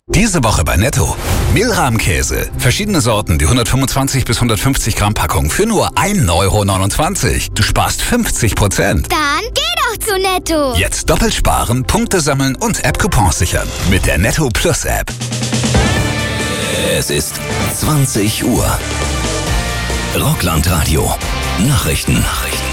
Diese Woche bei Netto. Milrahmkäse. Verschiedene Sorten, die 125 bis 150 Gramm Packung für nur 1,29 €. Du sparst 50%. Dann geh doch zu Netto. Jetzt doppelt sparen, Punkte sammeln und App-Coupons sichern. Mit der Netto Plus App. Es ist 20 Uhr. Rockland-Radio. Nachrichten.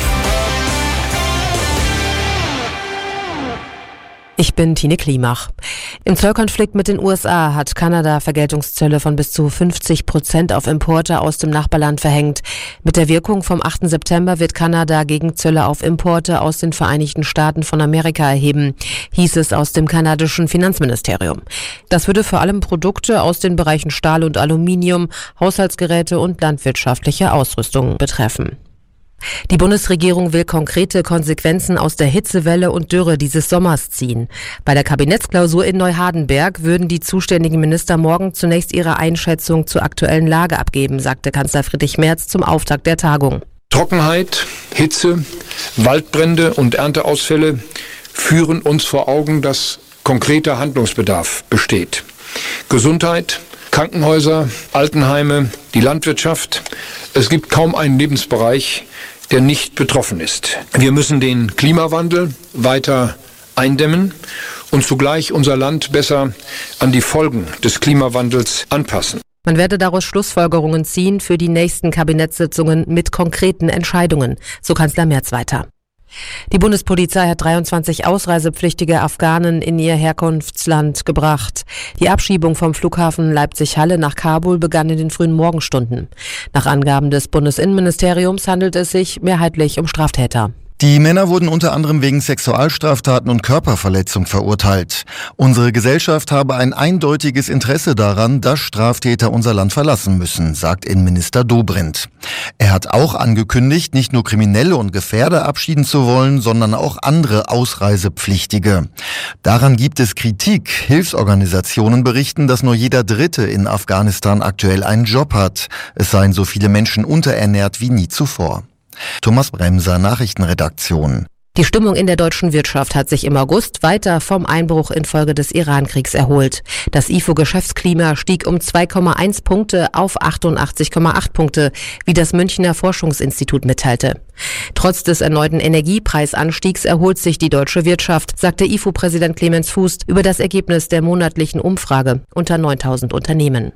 Ich bin Tine Klimach. Im Zollkonflikt mit den USA hat Kanada Vergeltungszölle von bis zu 50% auf Importe aus dem Nachbarland verhängt. Mit der Wirkung vom 8. September wird Kanada Gegenzölle auf Importe aus den Vereinigten Staaten von Amerika erheben, hieß es aus dem kanadischen Finanzministerium. Das würde vor allem Produkte aus den Bereichen Stahl und Aluminium, Haushaltsgeräte und landwirtschaftliche Ausrüstung betreffen. Die Bundesregierung will konkrete Konsequenzen aus der Hitzewelle und Dürre dieses Sommers ziehen. Bei der Kabinettsklausur in Neuhardenberg würden die zuständigen Minister morgen zunächst ihre Einschätzung zur aktuellen Lage abgeben, sagte Kanzler Friedrich Merz zum Auftakt der Tagung. Trockenheit, Hitze, Waldbrände und Ernteausfälle führen uns vor Augen, dass konkreter Handlungsbedarf besteht. Gesundheit, Krankenhäuser, Altenheime, die Landwirtschaft. Es gibt kaum einen Lebensbereich, der nicht betroffen ist. Wir müssen den Klimawandel weiter eindämmen und zugleich unser Land besser an die Folgen des Klimawandels anpassen. Man werde daraus Schlussfolgerungen ziehen für die nächsten Kabinettssitzungen mit konkreten Entscheidungen, so Kanzler Merz weiter. Die Bundespolizei hat 23 ausreisepflichtige Afghanen in ihr Herkunftsland gebracht. Die Abschiebung vom Flughafen Leipzig-Halle nach Kabul begann in den frühen Morgenstunden. Nach Angaben des Bundesinnenministeriums handelt es sich mehrheitlich um Straftäter. Die Männer wurden unter anderem wegen Sexualstraftaten und Körperverletzung verurteilt. Unsere Gesellschaft habe ein eindeutiges Interesse daran, dass Straftäter unser Land verlassen müssen, sagt Innenminister Dobrindt. Er hat auch angekündigt, nicht nur Kriminelle und Gefährder abschieden zu wollen, sondern auch andere Ausreisepflichtige. Daran gibt es Kritik. Hilfsorganisationen berichten, dass nur jeder Dritte in Afghanistan aktuell einen Job hat. Es seien so viele Menschen unterernährt wie nie zuvor. Thomas Bremser, Nachrichtenredaktion. Die Stimmung in der deutschen Wirtschaft hat sich im August weiter vom Einbruch infolge des Iran-Kriegs erholt. Das IFO-Geschäftsklima stieg um 2,1 Punkte auf 88,8 Punkte, wie das Münchner Forschungsinstitut mitteilte. Trotz des erneuten Energiepreisanstiegs erholt sich die deutsche Wirtschaft, sagte IFO-Präsident Clemens Fuß über das Ergebnis der monatlichen Umfrage unter 9.000 Unternehmen.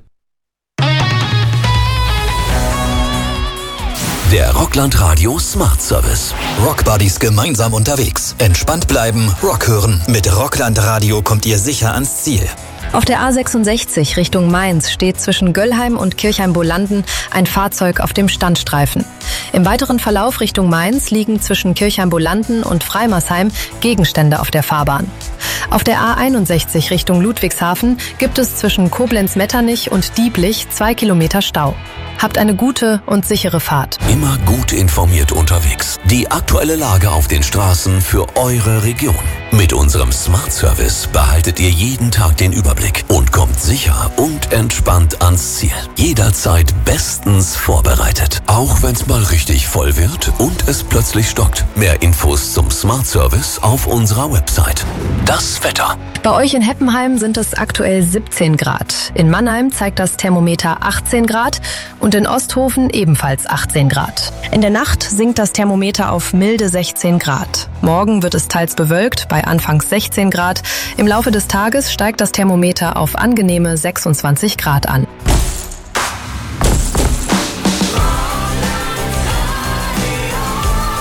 Der Rockland-Radio Smart Service. Rockbuddies gemeinsam unterwegs. Entspannt bleiben, Rock hören. Mit Rockland-Radio kommt ihr sicher ans Ziel. Auf der A66 Richtung Mainz steht zwischen Göllheim und Kirchheim-Bolanden ein Fahrzeug auf dem Standstreifen. Im weiteren Verlauf Richtung Mainz liegen zwischen Kirchheim-Bolanden und Freimersheim Gegenstände auf der Fahrbahn. Auf der A61 Richtung Ludwigshafen gibt es zwischen Koblenz-Metternich und Dieblich 2 Kilometer Stau. Habt eine gute und sichere Fahrt. Immer gut informiert unterwegs. Die aktuelle Lage auf den Straßen für eure Region. Mit unserem Smart Service behaltet ihr jeden Tag den Überblick und kommt sicher und entspannt ans Ziel. Jederzeit bestens vorbereitet. Auch wenn es mal richtig voll wird und es plötzlich stockt. Mehr Infos zum Smart Service auf unserer Website. Das Wetter. Bei euch in Heppenheim sind es aktuell 17 Grad. In Mannheim zeigt das Thermometer 18 Grad und in Osthofen ebenfalls 18 Grad. In der Nacht sinkt das Thermometer auf milde 16 Grad. Morgen wird es teils bewölkt bei anfangs 16 Grad. Im Laufe des Tages steigt das Thermometer auf angenehme 26 Grad an.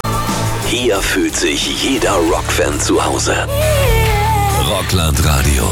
Hier fühlt sich jeder Rockfan zu Hause. Rockland Radio.